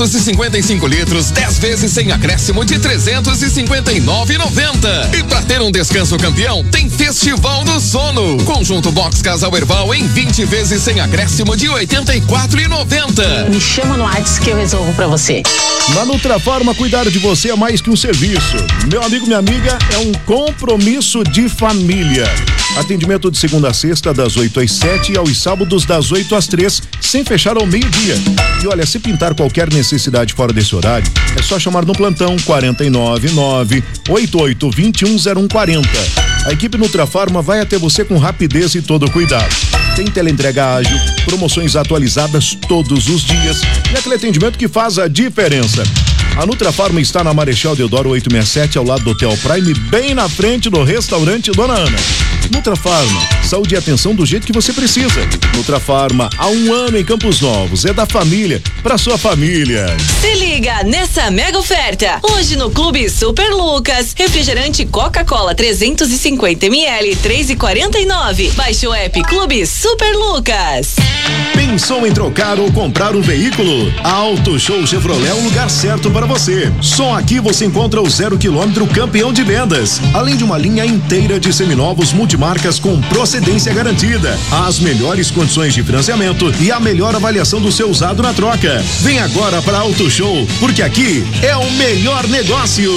55 litros, 10 vezes sem acréscimo de 359,90. E pra ter um descanso campeão, tem Festival do Sono. Conjunto Box Casal Herbal em 20 vezes sem acréscimo de 84,90. Me chama no WhatsApp que eu resolvo pra você. Na Nutrafarma, cuidar de você é mais que um serviço. Meu amigo, minha amiga, é um compromisso de família. Atendimento de segunda a sexta, das 8 às 7 e aos sábados, das 8 às 3, sem fechar ao meio-dia. E olha, se pintar qualquer necessidade fora desse horário, é só chamar no plantão 499-8821-0140. A equipe Nutrafarma vai até você com rapidez e todo cuidado. Tem teleentrega ágil, promoções atualizadas todos os dias e aquele atendimento que faz a diferença. A Nutrafarma está na Marechal Deodoro 867, ao lado do Hotel Prime, bem na frente do restaurante Dona Ana. Nutrafarma, saúde e atenção do jeito que você precisa. Nutrafarma, há 1 ano em Campos Novos, é da família, pra sua família. Se liga nessa mega oferta. Hoje no Clube Super Lucas, refrigerante Coca-Cola 350 ml, 3,49. Baixe o app Clube Super Lucas. Pensou em trocar ou comprar um veículo? A Auto Show Chevrolet é o lugar certo para você. Só aqui você encontra o 0 km campeão de vendas, além de uma linha inteira de seminovos multimarcas com procedência garantida, as melhores condições de financiamento e a melhor avaliação do seu usado na troca. Vem agora para a Auto Show, porque aqui é o melhor negócio.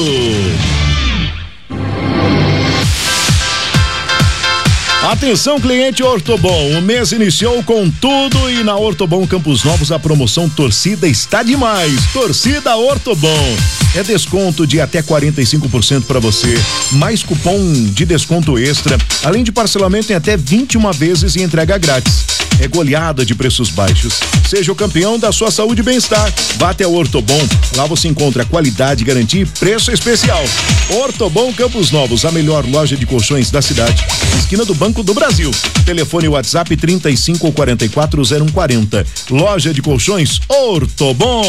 Atenção, cliente Ortobon, o mês iniciou com tudo e na Ortobon Campos Novos a promoção Torcida está demais. Torcida Ortobon. É desconto de até 45% para você, mais cupom de desconto extra, além de parcelamento em até 21 vezes e entrega grátis. É goleada de preços baixos. Seja o campeão da sua saúde e bem-estar. Vá até o Ortobon. Lá você encontra qualidade, garantia e preço especial. Ortobon Campos Novos, a melhor loja de colchões da cidade. Esquina do Banco do Brasil. Telefone WhatsApp 35440140. Loja de colchões Ortobon.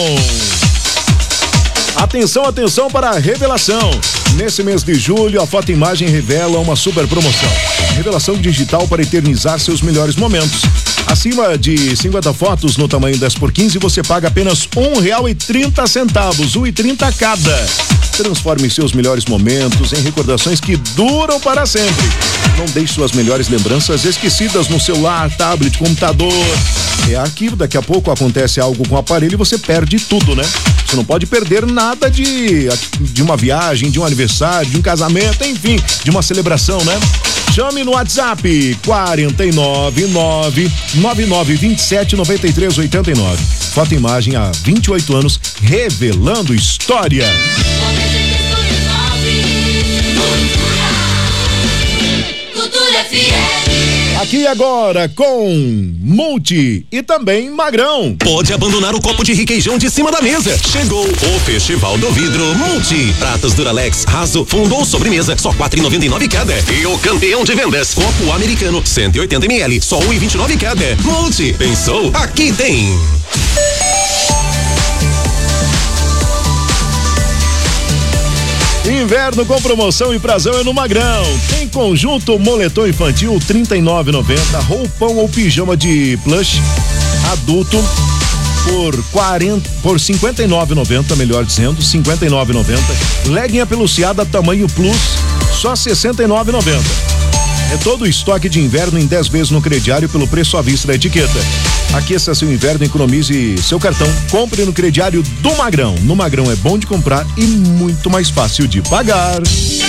Atenção, atenção para a revelação. Nesse mês de julho, a Foto Imagem revela uma super promoção. Revelação digital para eternizar seus melhores momentos. Acima de 50 fotos no tamanho 10x15, você paga apenas R$1,30, R$1,30 cada. Transforme seus melhores momentos em recordações que duram para sempre. Não deixe suas melhores lembranças esquecidas no celular, tablet, computador. É arquivo, daqui a pouco acontece algo com o aparelho e você perde tudo, né? Você não pode perder nada de uma viagem, de um aniversário, de um casamento, enfim, de uma celebração, né? Chame no WhatsApp 499-9927-9389. Foto Imagem há 28 anos, revelando história. Aqui agora com Multi e também Magrão. Pode abandonar o copo de requeijão de cima da mesa. Chegou o Festival do Vidro Multi. Pratas Duralex, raso, fundo ou sobremesa, só R$4,99 cada. E o campeão de vendas, copo americano, 180 ml, só R$1,29 cada. Multi, pensou? Aqui tem. Inverno com promoção e prazão é no Magrão. Tem conjunto moletom infantil R$39,90, roupão ou pijama de plush adulto por R$59,90, melhor dizendo, R$59,90. Legging apeluciada tamanho plus, só R$69,90. É todo o estoque de inverno em 10 vezes no crediário pelo preço à vista da etiqueta. Aqueça seu inverno, economize seu cartão. Compre no crediário do Magrão. No Magrão é bom de comprar e muito mais fácil de pagar.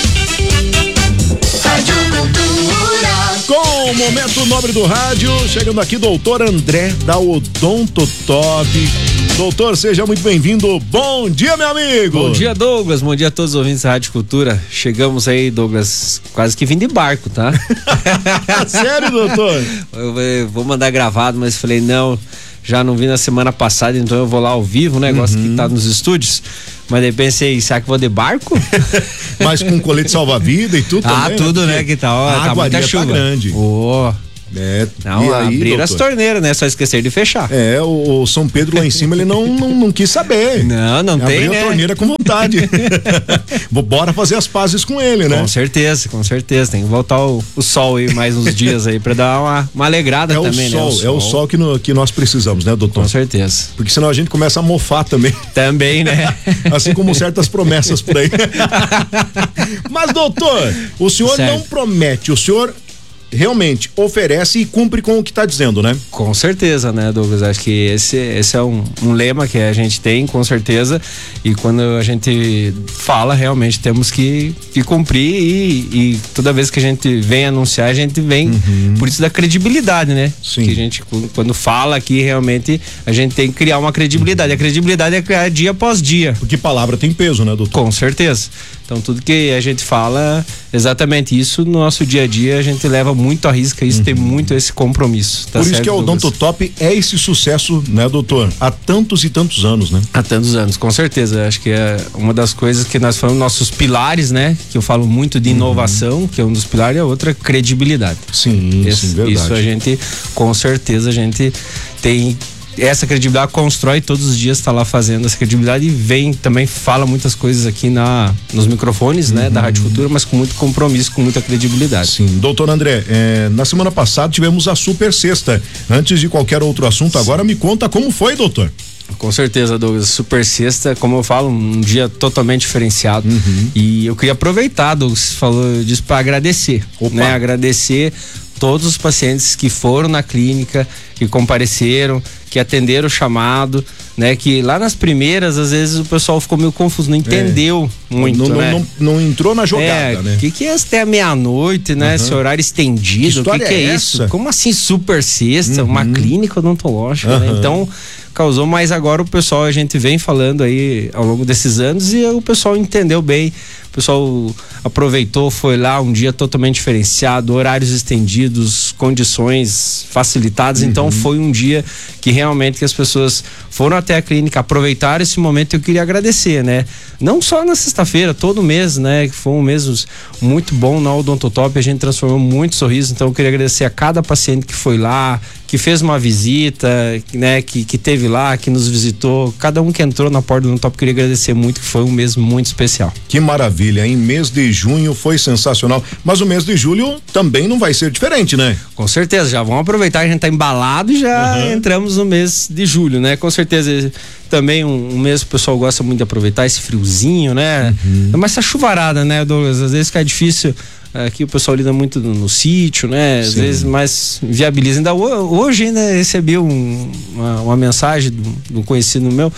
Com o Momento Nobre do Rádio, chegando aqui, doutor André da Odonto Top. Doutor, seja muito bem-vindo. Bom dia, meu amigo. Bom dia, Douglas. Bom dia a todos os ouvintes da Rádio Cultura. Chegamos aí, Douglas, quase que vim de barco, tá? Sério, doutor? Eu vou mandar gravado, mas falei, não, já não vi na semana passada, então eu vou lá ao vivo, né? Negócio que tá nos estúdios. Mas daí pensei, será que vou de barco? Mas com colete salva-vida e tudo também. Tudo, né? Que tal? A tá muita chuva. Tá grande. Não, e aí, abrir as torneiras, né? Só esquecer de fechar. O São Pedro lá em cima, ele não quis saber. Não tem, abriu né? a torneira com vontade. Bora fazer as pazes com ele, né? Com certeza. Tem que voltar o sol aí mais uns dias aí pra dar uma alegrada também, né? É o sol que nós precisamos, né, doutor? Com certeza. Porque senão a gente começa a mofar também. Também, né? Assim como certas promessas por aí. Mas, doutor, o senhor não promete, o senhor realmente oferece e cumpre com o que está dizendo, né? Com certeza, né, Douglas? Acho que esse é um lema que a gente tem, com certeza, e quando a gente fala, realmente temos que cumprir e toda vez que a gente vem anunciar, a gente vem por isso da credibilidade, né? Sim. Que a gente, quando fala aqui, realmente a gente tem que criar uma credibilidade. A credibilidade é criar dia após dia. Porque palavra tem peso, né, doutor? Com certeza. Então tudo que a gente fala, exatamente isso, no nosso dia a dia a gente leva muito à risca, isso tem muito esse compromisso. Tá, por isso que o Odontotop é esse sucesso, né, doutor? Há tantos e tantos anos, né? Há tantos anos, com certeza. Acho que é uma das coisas que nós falamos, nossos pilares, né? Que eu falo muito de inovação, que é um dos pilares, e a outra, credibilidade. Sim, verdade. Isso a gente, com certeza, a gente tem essa credibilidade, constrói todos os dias, tá lá fazendo essa credibilidade e vem também, fala muitas coisas aqui nos microfones, né, da Rádio Futura, mas com muito compromisso, com muita credibilidade. Sim, doutor André, na semana passada tivemos a Super Sexta. Antes de qualquer outro assunto, agora me conta como foi, doutor. Com certeza, Douglas. Super Sexta, como eu falo, um dia totalmente diferenciado. E eu queria aproveitar, Douglas, falou disso, para agradecer. Né? Agradecer todos os pacientes que foram na clínica, que compareceram, que atenderam o chamado, né? Que lá nas primeiras, às vezes o pessoal ficou meio confuso, não entendeu muito, né? Não entrou na jogada, né? O que é até a meia-noite, né? Esse horário estendido, o que é isso? Como assim Super Sexta? Uma clínica odontológica, né? Então, causou, mas agora o pessoal, a gente vem falando aí ao longo desses anos e o pessoal entendeu bem. O pessoal aproveitou, foi lá um dia totalmente diferenciado, horários estendidos, condições facilitadas, então foi um dia que realmente que as pessoas foram até a clínica, aproveitaram esse momento. Eu queria agradecer, né? Não só na sexta-feira, todo mês, né? Que foi um mês muito bom na Odontotop, a gente transformou muitos sorrisos, então eu queria agradecer a cada paciente que foi lá, que fez uma visita, né? Que teve lá, que nos visitou, cada um que entrou na porta do Odontotop, queria agradecer muito, que foi um mês muito especial. Que maravilha, hein? Mês de junho foi sensacional, mas o mês de julho também não vai ser diferente, né? Com certeza, já vamos aproveitar que a gente tá embalado e já entramos no mês de julho, né? Com certeza também um mês que o pessoal gosta muito de aproveitar esse friozinho, né? Mas essa chuvarada, né, Douglas? Às vezes fica difícil. Aqui o pessoal lida muito no sítio, né? Às vezes mais viabiliza. Ainda hoje ainda recebi uma mensagem de um conhecido meu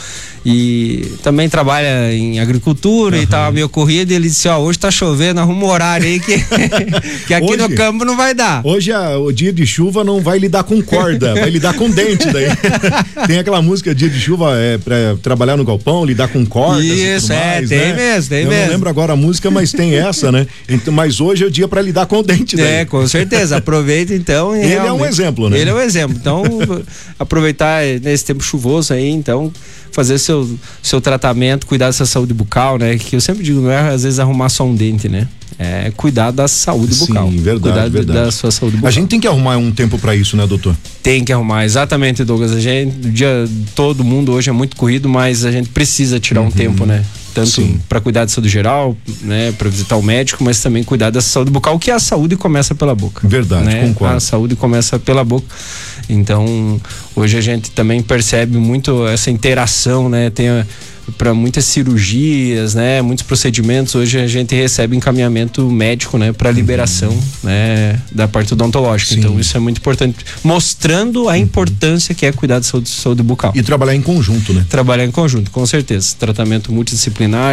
e também trabalha em agricultura e tava meio corrido, e ele disse, hoje tá chovendo, arruma um horário aí que aqui hoje, no campo não vai dar. Hoje o dia de chuva não vai lidar com corda, vai lidar com dente daí. Tem aquela música, dia de chuva pra trabalhar no galpão, lidar com cordas. Isso, mais, tem né? mesmo, tem Eu mesmo. não lembro agora a música, mas tem essa, né? Então, mas hoje é o dia pra lidar com o dente daí. Com certeza, aproveita então. Ele é um exemplo, né? Ele é um exemplo, então aproveitar nesse tempo chuvoso aí, então fazer seu tratamento, cuidar dessa saúde bucal, né? Que eu sempre digo, não é às vezes arrumar só um dente, né? É cuidar da saúde bucal. Sim, verdade, cuidar da sua saúde bucal. A gente tem que arrumar um tempo pra isso, né, doutor? Tem que arrumar, exatamente, Douglas. A gente, todo mundo hoje é muito corrido, mas a gente precisa tirar um tempo, né? Tanto para cuidar da saúde geral, né, para visitar o médico, mas também cuidar da saúde bucal, que a saúde começa pela boca. Verdade, né? concordo. A saúde começa pela boca. Então, hoje a gente também percebe muito essa interação, né? Tem para muitas cirurgias, né, muitos procedimentos, hoje a gente recebe encaminhamento médico, né, para liberação, né, da parte odontológica. Sim. Então isso é muito importante, mostrando a importância que é cuidar de saúde bucal. E trabalhar em conjunto, né? Trabalhar em conjunto, com certeza. Tratamento multidisciplinar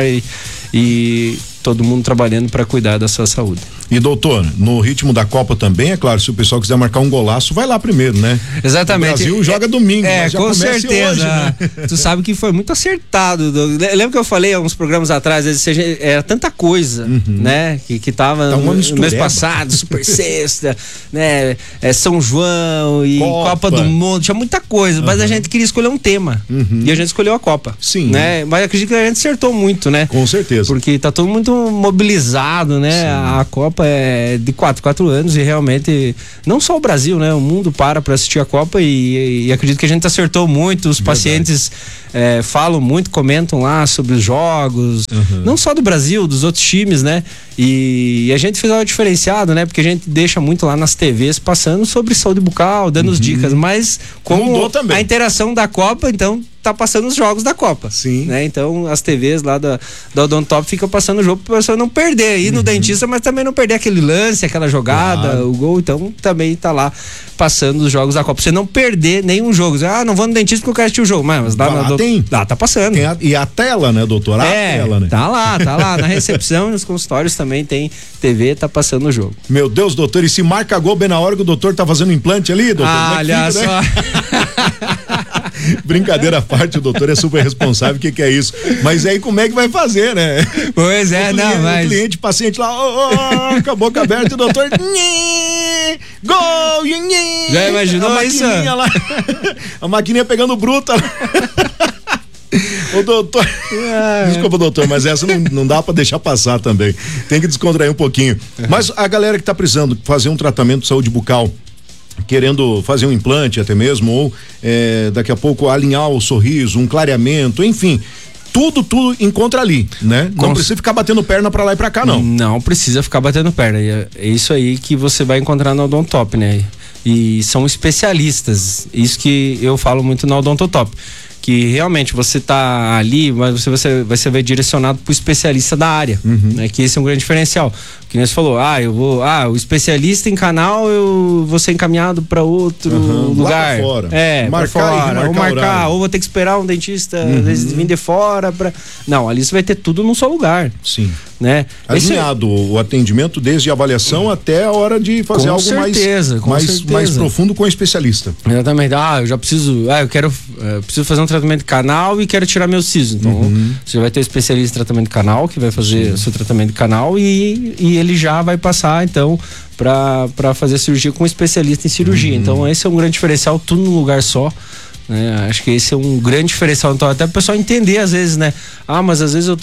e todo mundo trabalhando para cuidar da sua saúde. E doutor, no ritmo da Copa também, é claro, se o pessoal quiser marcar um golaço, vai lá primeiro, né? Exatamente. O Brasil joga domingo, mas já com começa certeza. hoje, né? Tu sabe que foi muito acertado. Lembra que eu falei há uns programas atrás, era tanta coisa, né? Que tava no mês passado, Super Sexta, né? São João e Copa do Mundo, tinha muita coisa, mas a gente queria escolher um tema. E a gente escolheu a Copa. Sim. Né? Mas acredito que a gente acertou muito, né? Com certeza. Porque tá todo mundo mobilizado, né? Sim. A Copa é de 4 anos e realmente não só o Brasil, né? O mundo para assistir a Copa e acredito que a gente acertou muito. Os pacientes falam muito, comentam lá sobre os jogos, não só do Brasil, dos outros times, né? E a gente fez algo diferenciado, né? Porque a gente deixa muito lá nas TVs passando sobre saúde bucal, dando as dicas, mas como a interação da Copa, então tá passando os jogos da Copa. Sim. Né? Então as TVs lá da Odontop ficam passando o jogo pra pessoa não perder, ir no dentista, mas também não perder aquele lance, aquela jogada, o gol, então também tá lá passando os jogos da Copa. Você não perder nenhum jogo. Não vou no dentista porque eu quero assistir o jogo. Mas lá tá passando. E a tela, né, doutor? Tela, né? Tá lá. Na recepção e nos consultórios também tem TV, tá passando o jogo. Meu Deus, doutor, e se marca gol bem na hora que o doutor tá fazendo implante ali, doutor? Olha só. Né? Brincadeira à parte, o doutor é super responsável, o que é isso? Mas aí como é que vai fazer, né? Pois é, o cliente, paciente lá, com a boca aberta, o doutor gol, já imaginou isso? Lá, a maquininha pegando bruta lá. O doutor, desculpa, doutor, mas essa não dá pra deixar passar também, tem que descontrair um pouquinho. Mas a galera que tá precisando fazer um tratamento de saúde bucal, querendo fazer um implante até mesmo, ou daqui a pouco alinhar o sorriso, um clareamento, enfim, tudo encontra ali, né? Não precisa ficar batendo perna pra lá e pra cá, não. Não precisa ficar batendo perna, é isso aí que você vai encontrar na Odontop, né? E são especialistas, isso que eu falo muito na Odontotop, que realmente você tá ali, mas você vai ser direcionado pro especialista da área, né? Que esse é um grande diferencial. Que nem você falou, o especialista em canal, eu vou ser encaminhado para outro lugar. Lá fora. Marcar, ou vou ter que esperar um dentista vir de fora pra... Não, ali você vai ter tudo num só lugar. Sim. Né? Alinhado o atendimento desde a avaliação até a hora de fazer algo mais profundo com o especialista. Exatamente. Eu já preciso, preciso fazer um tratamento de canal e quero tirar meus sisos. Então, você vai ter um especialista em tratamento de canal que vai fazer o seu tratamento de canal e ele já vai passar, então, para fazer cirurgia com um especialista em cirurgia. Então, esse é um grande diferencial, tudo num lugar só. Né? Acho que esse é um grande diferencial, então até o pessoal entender às vezes, né? Mas às vezes eu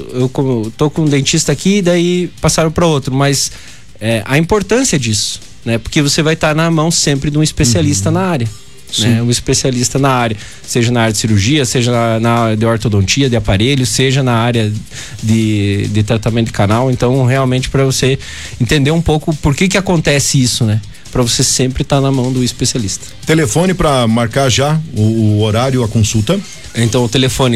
tô com um dentista aqui e daí passaram para outro, mas a importância disso, né? Porque você vai estar na mão sempre de um especialista na área. Né? Um especialista na área, seja na área de cirurgia, seja na área de ortodontia, de aparelho, seja na área de tratamento de canal. Então, realmente, para você entender um pouco por que acontece isso, né? Para você sempre estar na mão do especialista. Telefone para marcar já o horário, a consulta. Então, o telefone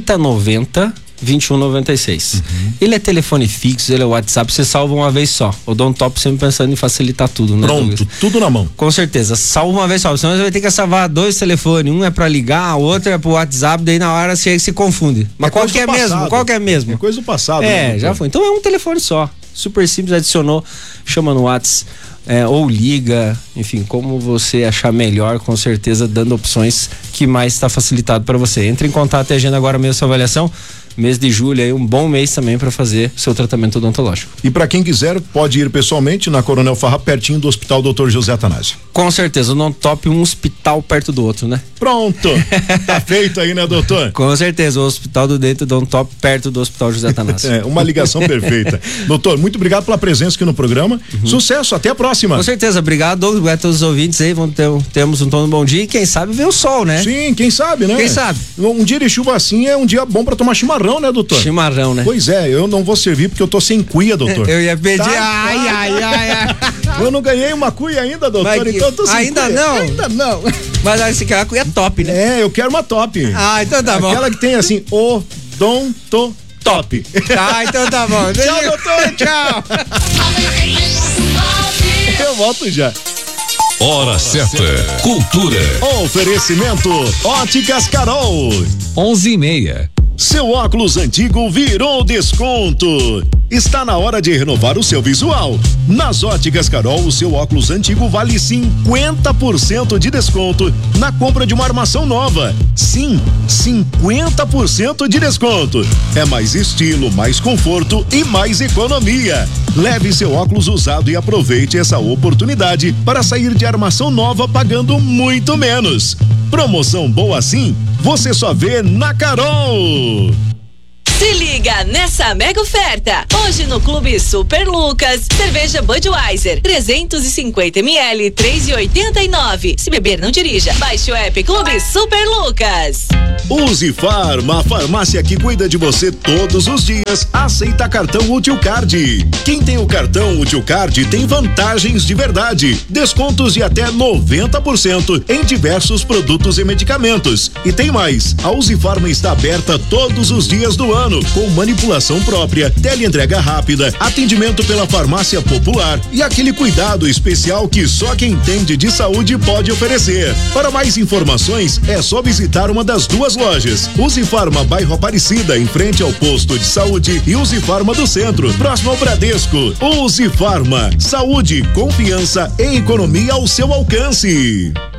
3090 2196. Ele é telefone fixo, ele é WhatsApp, você salva uma vez só. O Odontop sempre pensando em facilitar tudo, né? Pronto, tudo na mão. Com certeza, salva uma vez só, senão você vai ter que salvar 2 telefones, um é pra ligar, o outro é pro WhatsApp, daí na hora você se confunde. Mas qual que é mesmo? Qual que é mesmo? É coisa do passado. Né, já foi. Então é um telefone só, super simples, adicionou, chama no WhatsApp. Ou liga, enfim, como você achar melhor, com certeza dando opções que mais está facilitado para você. Entre em contato e agenda agora mesmo sua avaliação. Mês de julho aí, um bom mês também para fazer seu tratamento odontológico. E para quem quiser, pode ir pessoalmente na Coronel Farrá, pertinho do Hospital Dr. José Atanásio. Com certeza, o Odontop, um hospital perto do outro, né? Pronto, tá feito aí, né, doutor? Com certeza, o Hospital do Dente do Odontop perto do Hospital José Atanásio. Uma ligação perfeita. Doutor, muito obrigado pela presença aqui no programa. Sucesso, até a próxima. Com certeza, obrigado, Douglas, obrigado a todos os ouvintes aí, temos um tom bom dia e quem sabe ver o sol, né? Sim, quem sabe, né? Quem sabe? Um dia de chuva assim é um dia bom para tomar chimarrão, né, doutor? Chimarrão, né? Pois é, eu não vou servir porque eu tô sem cuia, doutor. Eu ia pedir, ai. Eu não ganhei uma cuia ainda, doutor, então eu tô sem ainda cuia. Não? Ainda não. Mas aí você quer uma cuia top, né? Eu quero uma top. Então tá bom. Aquela que tem assim, Odontotop. Então tá bom. Tchau, doutor, tchau. Eu volto já. Hora certa. Cultura. Oferecimento Óticas Carol. 11:30. Seu óculos antigo virou desconto. Está na hora de renovar o seu visual. Nas Óticas Carol, o seu óculos antigo vale 50% de desconto na compra de uma armação nova. Sim, 50% de desconto. É mais estilo, mais conforto e mais economia. Leve seu óculos usado e aproveite essa oportunidade para sair de armação nova pagando muito menos. Promoção boa assim, você só vê na Carol. Se liga nessa mega oferta. Hoje no Clube Super Lucas, cerveja Budweiser, 350 ml, 3,89. Se beber, não dirija. Baixe o app Clube Super Lucas. Use Farma, a farmácia que cuida de você todos os dias, aceita cartão Utilcard. Quem tem o cartão Utilcard tem vantagens de verdade. Descontos de até 90% em diversos produtos e medicamentos. E tem mais, a Use Farma está aberta todos os dias do ano, com manipulação própria, teleentrega rápida, atendimento pela farmácia popular e aquele cuidado especial que só quem entende de saúde pode oferecer. Para mais informações, é só visitar uma das duas lojas. Use Farma, bairro Aparecida, em frente ao posto de saúde, e Use Farma do centro, próximo ao Bradesco. Use Farma, saúde, confiança e economia ao seu alcance.